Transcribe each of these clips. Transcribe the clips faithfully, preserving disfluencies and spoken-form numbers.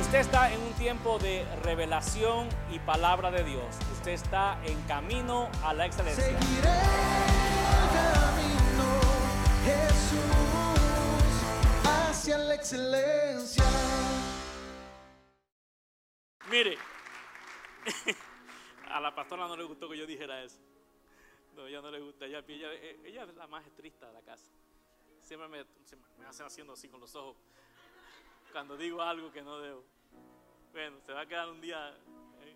Usted está en un tiempo de revelación y palabra de Dios. Usted está en camino a la excelencia. Seguiré el camino, Jesús, hacia la excelencia. Mire, a la pastora no le gustó que yo dijera eso. No, ella no le gusta. Ella, ella, ella es la más estricta de la casa. Siempre me, me hace haciendo así con los ojos cuando digo algo que no debo. Bueno, se va a quedar un día. ¿eh?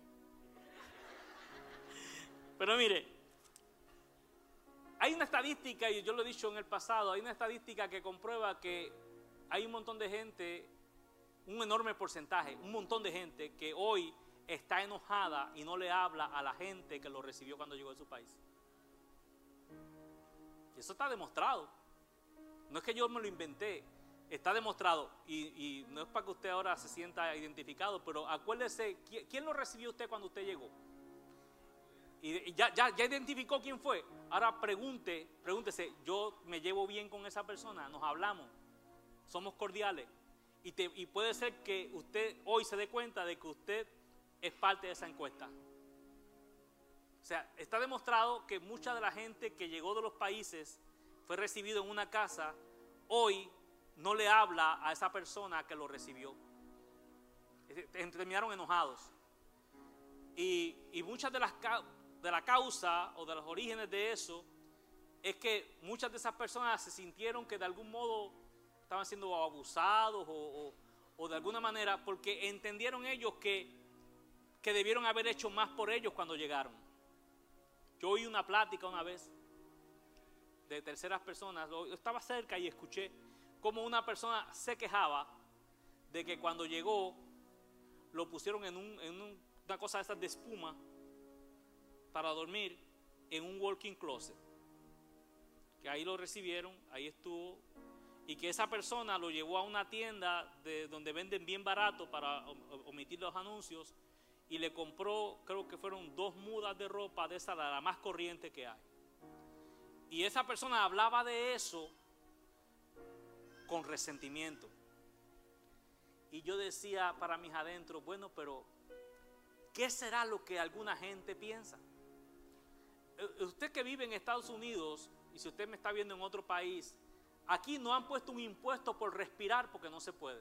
Pero mire, hay una estadística, y yo lo he dicho en el pasado, hay una estadística que comprueba que hay un montón de gente, un enorme porcentaje, un montón de gente que hoy está enojada y no le habla a la gente que lo recibió cuando llegó a su país. Y eso está demostrado. No es que yo me lo inventé, está demostrado. Y, y no es para que usted ahora se sienta identificado, pero acuérdese, ¿quién, quién lo recibió usted cuando usted llegó? Y ya, ya, ya identificó quién fue. Ahora pregunte, pregúntese, yo me llevo bien con esa persona, nos hablamos, somos cordiales. Y, te, y puede ser que usted hoy se dé cuenta de que usted es parte de esa encuesta. O sea, está demostrado que mucha de la gente que llegó de los países, fue recibido en una casa, hoy no le habla a esa persona que lo recibió. Terminaron enojados. Y, y muchas de las de la causa o de los orígenes de eso es que muchas de esas personas se sintieron que de algún modo estaban siendo abusados o, o, o de alguna manera, porque entendieron ellos que, que debieron haber hecho más por ellos cuando llegaron. Yo oí una plática una vez de terceras personas, yo estaba cerca y escuché cómo una persona se quejaba de que cuando llegó lo pusieron en, un, en un, una cosa de esas de espuma para dormir en un walk-in closet, que ahí lo recibieron, ahí estuvo, y que esa persona lo llevó a una tienda de donde venden bien barato para omitir los anuncios y le compró, creo que fueron dos mudas de ropa de esa, la más corriente que hay. Y esa persona hablaba de eso con resentimiento. Y yo decía para mis adentros, bueno, pero ¿qué será lo que alguna gente piensa? Usted que vive en Estados Unidos, y si usted me está viendo en otro país, aquí no han puesto un impuesto por respirar porque no se puede.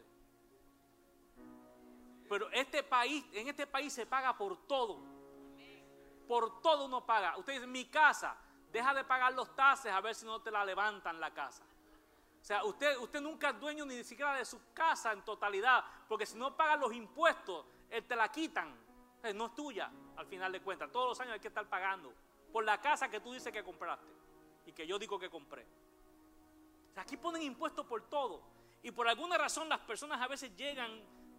Pero este país, en este país se paga por todo. Por todo uno paga. Usted dice, mi casa, deja de pagar los taxes a ver si no te la levantan la casa. O sea, usted, usted nunca es dueño ni siquiera de su casa en totalidad, porque si no pagas los impuestos, él te la quitan. No es tuya, al final de cuentas. Todos los años hay que estar pagando por la casa que tú dices que compraste y que yo digo que compré. O sea, aquí ponen impuestos por todo. Y por alguna razón las personas a veces llegan